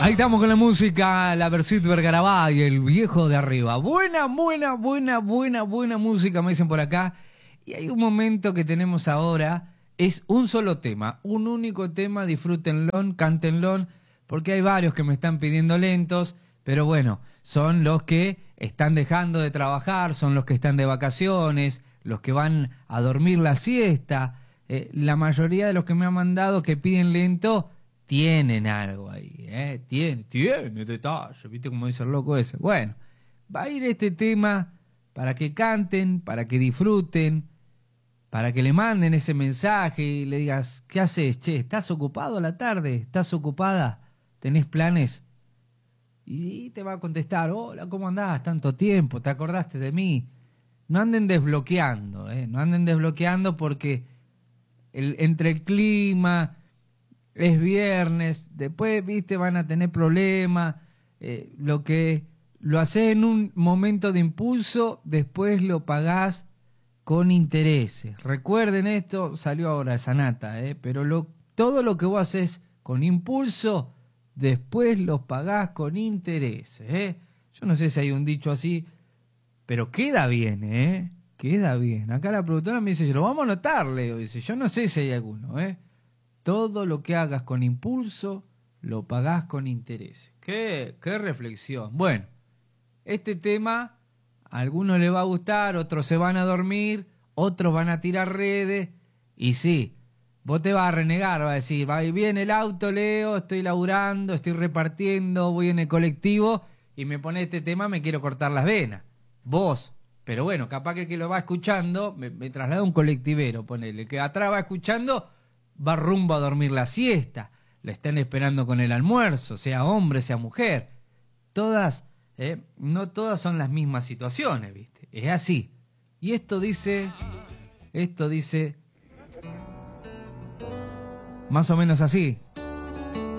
Ahí estamos con la música, la Versuit Vergarabat y el viejo de arriba. Buena música, me dicen por acá. Y hay un momento que tenemos ahora, es un solo tema, un único tema, disfrútenlo, cántenlo, porque hay varios que me están pidiendo lentos, pero bueno, son los que están dejando de trabajar, son los que están de vacaciones, los que van a dormir la siesta. La mayoría de los que me han mandado que piden lento tienen algo ahí, tiene detalle, ¿viste cómo dice el loco ese? Bueno, va a ir este tema para que canten, para que disfruten, para que le manden ese mensaje y le digas, ¿qué haces? Che, ¿estás ocupado a la tarde? ¿Estás ocupada? ¿Tenés planes? Y te va a contestar, hola, ¿cómo andás? Tanto tiempo, ¿te acordaste de mí? No anden desbloqueando, no anden desbloqueando porque entre el clima, es viernes, después, viste, van a tener problemas, lo que lo haces en un momento de impulso, después lo pagás con intereses. Recuerden esto, salió ahora esa nata, pero todo lo que vos haces con impulso, después lo pagás con intereses. Yo no sé si hay un dicho así, pero queda bien, queda bien. Acá la productora me dice, lo vamos a anotar, Leo. Dice, yo no sé si hay alguno, Todo lo que hagas con impulso, lo pagás con interés. ¿Qué reflexión? Bueno, este tema a algunos les va a gustar, otros se van a dormir, otros van a tirar redes, y sí, vos te vas a renegar, vas a decir, va bien el auto, Leo, estoy laburando, estoy repartiendo, voy en el colectivo, y me pone este tema, me quiero cortar las venas. Vos. Pero bueno, capaz que el que lo va escuchando, me traslada un colectivero, ponele, el que atrás va escuchando, va rumbo a dormir la siesta, la están esperando con el almuerzo, sea hombre, sea mujer. Todas, no todas son las mismas situaciones, ¿viste? Es así. Y esto dice más o menos así.